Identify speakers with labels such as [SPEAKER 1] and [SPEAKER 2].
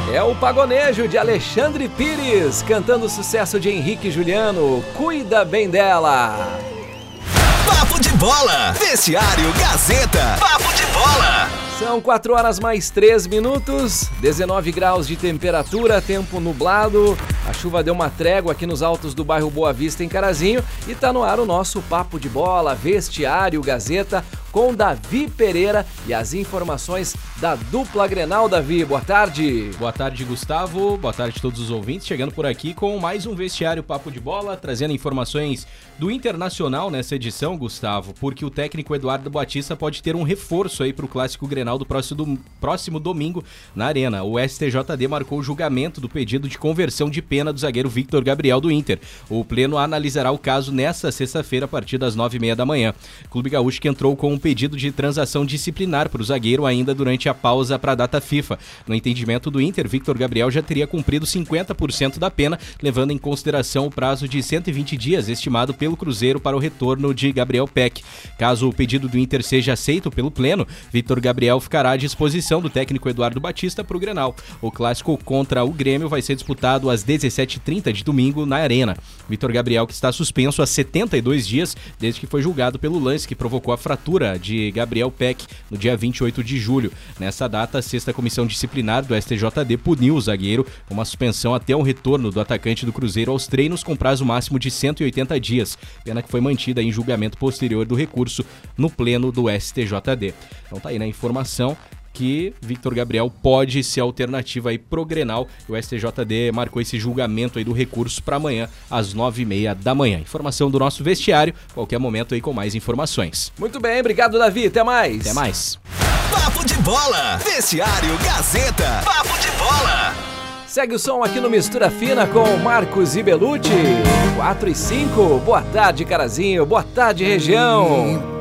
[SPEAKER 1] É o Pagonejo de Alexandre Pires, cantando o sucesso de Henrique e Juliano, Cuida Bem Dela.
[SPEAKER 2] Papo de Bola, Vestiário Gazeta. Papo de Bola.
[SPEAKER 1] São 4 horas mais 3 minutos, 19 graus de temperatura, tempo nublado. A chuva deu uma trégua aqui nos altos do bairro Boa Vista, em Carazinho. E tá no ar o nosso Papo de Bola, Vestiário Gazeta, com Davi Pereira e as informações da dupla Grenal. Davi, boa tarde.
[SPEAKER 3] Boa tarde, Gustavo. Boa tarde a todos os ouvintes. Chegando por aqui com mais um Vestiário Papo de Bola, trazendo informações do Internacional nessa edição, Gustavo, porque o técnico Eduardo Batista pode ter um reforço aí para o Clássico Grenal do próximo domingo na Arena. O STJD marcou o julgamento do pedido de conversão de pena do zagueiro Victor Gabriel do Inter. O Pleno analisará o caso nesta sexta-feira a partir das 9h30 da manhã. O Clube Gaúcho que entrou com um pedido de transação disciplinar para o zagueiro ainda durante a pausa para a data FIFA. No entendimento do Inter, Victor Gabriel já teria cumprido 50% da pena, levando em consideração o prazo de 120 dias estimado pelo Cruzeiro para o retorno de Gabriel Peck. Caso o pedido do Inter seja aceito pelo Pleno, Victor Gabriel ficará à disposição do técnico Eduardo Batista para o Grenal. O clássico contra o Grêmio vai ser disputado às 17h30 de domingo na Arena. Victor Gabriel, que está suspenso há 72 dias desde que foi julgado pelo lance que provocou a fratura de Gabriel Peck no dia 28 de julho. Nessa data, a 6ª Comissão Disciplinar do STJD puniu o zagueiro com uma suspensão até o retorno do atacante do Cruzeiro aos treinos com prazo máximo de 180 dias, pena que foi mantida em julgamento posterior do recurso no Pleno do STJD. Então tá aí, né, informação que Victor Gabriel pode ser alternativa aí pro Grenal. O STJD marcou esse julgamento aí do recurso para amanhã às 9h30 da manhã. Informação do nosso vestiário, qualquer momento aí com mais informações.
[SPEAKER 1] Muito bem, obrigado, Davi, até mais.
[SPEAKER 3] Até mais.
[SPEAKER 2] Papo de Bola, Vestiário Gazeta. Papo de Bola.
[SPEAKER 1] Segue o som aqui no Mistura Fina com Marcos e Belucci. 4 e 5, boa tarde, Carazinho, boa tarde, região.